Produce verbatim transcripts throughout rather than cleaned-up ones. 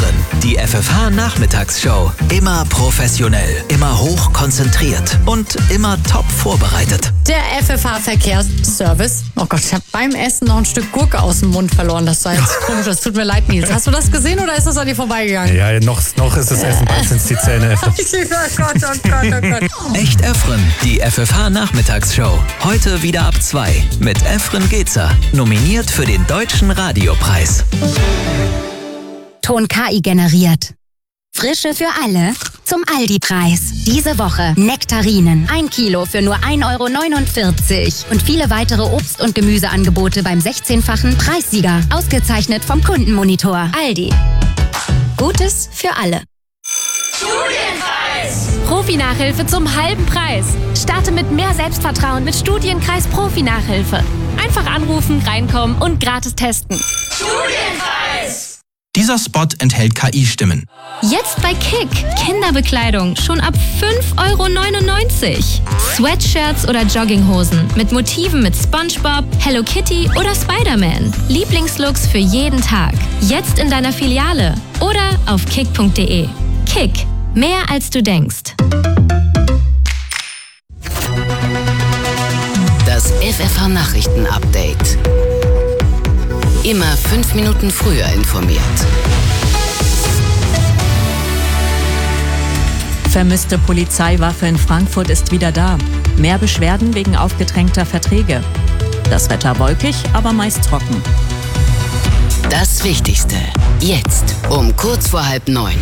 Effren, die F F H-Nachmittagsshow. Immer professionell, immer hoch konzentriert und immer top vorbereitet. Der F F H-Verkehrsservice. Oh Gott, ich habe beim Essen noch ein Stück Gurke aus dem Mund verloren. Das war jetzt komisch, das tut mir leid, Nils. Hast du das gesehen oder ist das an dir vorbeigegangen? Ja, noch, noch ist das Essen, bald sind's die Zähne. Oh Gott, oh Gott, oh Gott. Echt Effren, die F F H-Nachmittagsshow. Heute wieder ab zwei mit Effren Gezer. Nominiert für den Deutschen Radiopreis. Ton K I generiert. Frische für alle zum Aldi-Preis. Diese Woche Nektarinen. Ein Kilo für nur ein Euro neunundvierzig. Und viele weitere Obst- und Gemüseangebote beim sechzehnfachen Preissieger. Ausgezeichnet vom Kundenmonitor. Aldi. Gutes für alle. Studienkreis! Profi-Nachhilfe zum halben Preis. Starte mit mehr Selbstvertrauen mit Studienkreis Profi-Nachhilfe. Einfach anrufen, reinkommen und gratis testen. Studienkreis! Dieser Spot enthält K I-Stimmen. Jetzt bei Kick. Kinderbekleidung schon ab fünf Euro neunundneunzig. Sweatshirts oder Jogginghosen mit Motiven mit SpongeBob, Hello Kitty oder Spider-Man. Lieblingslooks für jeden Tag. Jetzt in deiner Filiale oder auf kick punkt de. Kick. Mehr als du denkst. Das F F H-Nachrichten-Update. Immer fünf Minuten früher informiert. Vermisste Polizeiwaffe in Frankfurt ist wieder da. Mehr Beschwerden wegen aufgedrängter Verträge. Das Wetter wolkig, aber meist trocken. Das Wichtigste. Jetzt um kurz vor halb neun.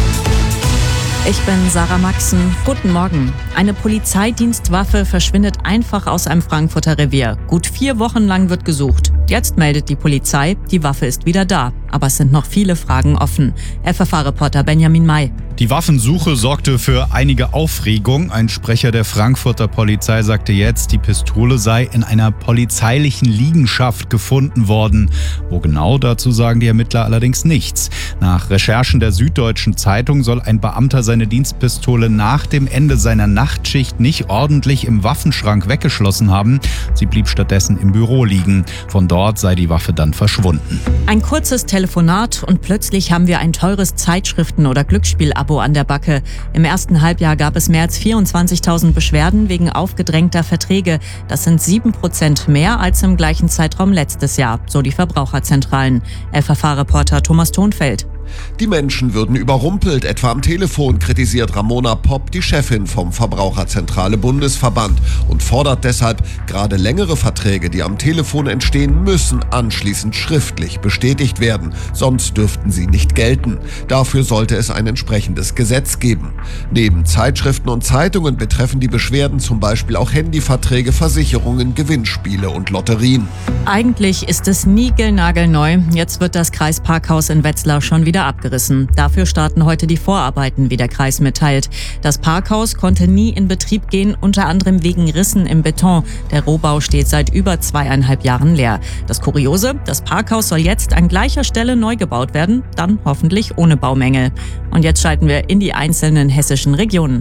Ich bin Sarah Maxen. Guten Morgen. Eine Polizeidienstwaffe verschwindet einfach aus einem Frankfurter Revier. Gut vier Wochen lang wird gesucht. Jetzt meldet die Polizei, die Waffe ist wieder da. Aber es sind noch viele Fragen offen. F F H-Reporter Benjamin May. Die Waffensuche sorgte für einige Aufregung. Ein Sprecher der Frankfurter Polizei sagte jetzt, die Pistole sei in einer polizeilichen Liegenschaft gefunden worden. Wo genau, dazu sagen die Ermittler allerdings nichts. Nach Recherchen der Süddeutschen Zeitung soll ein Beamter seine Dienstpistole nach dem Ende seiner Nachtschicht nicht ordentlich im Waffenschrank weggeschlossen haben. Sie blieb stattdessen im Büro liegen. Von dort sei die Waffe dann verschwunden. Ein kurzes Telefonat und plötzlich haben wir ein teures Zeitschriften- oder Glücksspiel-Abo an der Backe. Im ersten Halbjahr gab es mehr als vierundzwanzigtausend Beschwerden wegen aufgedrängter Verträge. Das sind sieben Prozent mehr als im gleichen Zeitraum letztes Jahr, so die Verbraucherzentralen. F F H-Reporter Thomas Thonfeld. Die Menschen würden überrumpelt, etwa am Telefon, kritisiert Ramona Popp, die Chefin vom Verbraucherzentrale Bundesverband, und fordert deshalb, gerade längere Verträge, die am Telefon entstehen, müssen anschließend schriftlich bestätigt werden, sonst dürften sie nicht gelten. Dafür sollte es ein entsprechendes Gesetz geben. Neben Zeitschriften und Zeitungen betreffen die Beschwerden zum Beispiel auch Handyverträge, Versicherungen, Gewinnspiele und Lotterien. Eigentlich ist es niegelnagelneu. Jetzt wird das Kreisparkhaus in Wetzlar schon wieder abgerissen. Dafür starten heute die Vorarbeiten, wie der Kreis mitteilt. Das Parkhaus konnte nie in Betrieb gehen, unter anderem wegen Rissen im Beton. Der Rohbau steht seit über zweieinhalb Jahren leer. Das Kuriose, das Parkhaus soll jetzt an gleicher Stelle neu gebaut werden, dann hoffentlich ohne Baumängel. Und jetzt schalten wir in die einzelnen hessischen Regionen.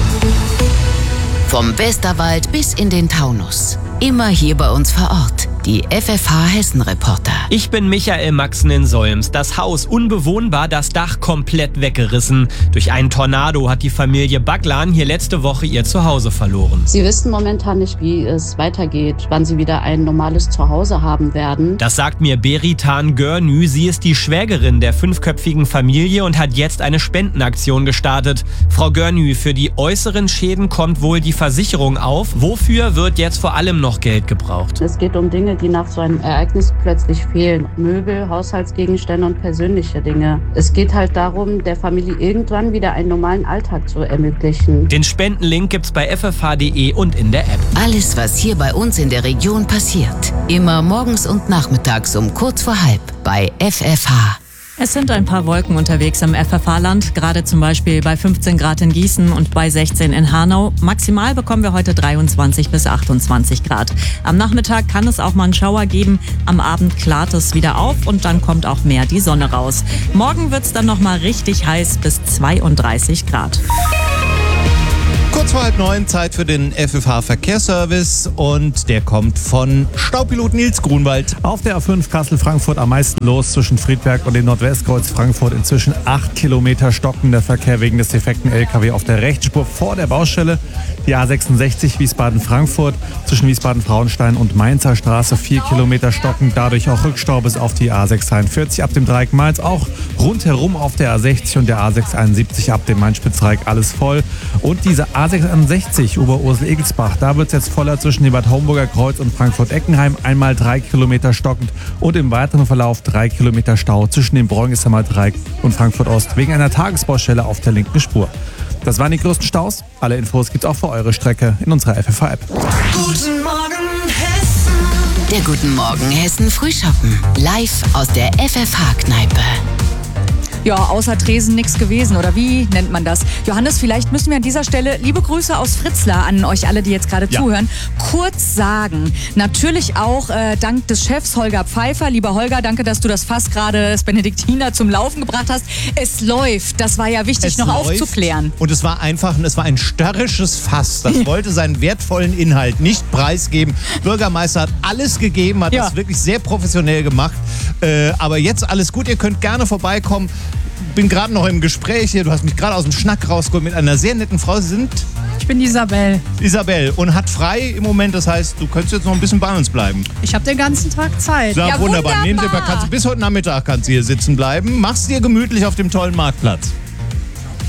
Vom Westerwald bis in den Taunus. Immer hier bei uns vor Ort. Die F F H-Hessen-Reporter. Ich bin Michael Maxen in Solms. Das Haus unbewohnbar, das Dach komplett weggerissen. Durch einen Tornado hat die Familie Baglan hier letzte Woche ihr Zuhause verloren. Sie wissen momentan nicht, wie es weitergeht, wann sie wieder ein normales Zuhause haben werden. Das sagt mir Beritan Görnü. Sie ist die Schwägerin der fünfköpfigen Familie und hat jetzt eine Spendenaktion gestartet. Frau Görnü, für die äußeren Schäden kommt wohl die Versicherung auf. Wofür wird jetzt vor allem noch Geld gebraucht? Es geht um Dinge, die nach so einem Ereignis plötzlich fehlen. Möbel, Haushaltsgegenstände und persönliche Dinge. Es geht halt darum, der Familie irgendwann wieder einen normalen Alltag zu ermöglichen. Den Spendenlink gibt's bei f f h punkt de und in der App. Alles, was hier bei uns in der Region passiert. Immer morgens und nachmittags um kurz vor halb bei F F H. Es sind ein paar Wolken unterwegs im F F H-Land, gerade zum Beispiel bei fünfzehn Grad in Gießen und bei sechzehn in Hanau. Maximal bekommen wir heute dreiundzwanzig bis achtundzwanzig Grad. Am Nachmittag kann es auch mal einen Schauer geben, am Abend klart es wieder auf und dann kommt auch mehr die Sonne raus. Morgen wird's dann nochmal richtig heiß bis zweiunddreißig Grad. Kurz vor halb neun, Zeit für den F F H-Verkehrsservice und der kommt von Staupilot Nils Grunwald. Auf der A fünf Kassel-Frankfurt am meisten los zwischen Friedberg und dem Nordwestkreuz Frankfurt. Inzwischen acht Kilometer stockender Verkehr wegen des defekten L K W auf der Rechtsspur vor der Baustelle. Die A sechsundsechzig Wiesbaden-Frankfurt zwischen Wiesbaden-Frauenstein und Mainzer Straße vier Kilometer stockend. Dadurch auch Rückstau bis auf die A sechshundertdreiundvierzig ab dem Dreieck Mainz. Auch rundherum auf der A sechzig und der A sechshunderteinundsiebzig ab dem Main-Spitz-Dreieck alles voll. Und diese A sechsundsechzig Oberursel-Egelsbach, da wird es jetzt voller zwischen dem Bad Homburger Kreuz und Frankfurt-Eckenheim. Einmal drei Kilometer stockend und im weiteren Verlauf drei Kilometer Stau zwischen dem Bräunigsheimer Dreieck und Frankfurt-Ost wegen einer Tagesbaustelle auf der linken Spur. Das waren die größten Staus. Alle Infos gibt's auch für eure Strecke in unserer F F H-App. Guten Morgen Hessen. Der Guten Morgen Hessen Frühschoppen. Live aus der F F H-Kneipe. Ja, außer Tresen nichts gewesen, oder wie nennt man das? Johannes, vielleicht müssen wir an dieser Stelle liebe Grüße aus Fritzlar an euch alle, die jetzt gerade Ja. zuhören, kurz sagen. Natürlich auch äh, dank des Chefs Holger Pfeiffer. Lieber Holger, danke, dass du das Fass gerade, das Benediktiner, zum Laufen gebracht hast. Es läuft, das war ja wichtig Es noch läuft. aufzuklären. Und es war einfach, es war ein störrisches Fass. Das wollte seinen wertvollen Inhalt nicht preisgeben. Bürgermeister hat alles gegeben, hat Ja. das wirklich sehr professionell gemacht. Äh, aber jetzt alles gut, ihr könnt gerne vorbeikommen. Bin gerade noch im Gespräch hier, du hast mich gerade aus dem Schnack rausgeholt mit einer sehr netten Frau. Sie sind Ich bin Isabel. Isabel und hat frei im Moment, das heißt, du könntest jetzt noch ein bisschen bei uns bleiben. Ich habe den ganzen Tag Zeit. Ja, wunderbar. Nehmen Sie, kannst, bis heute Nachmittag kannst du hier sitzen bleiben. Mach's dir gemütlich auf dem tollen Marktplatz.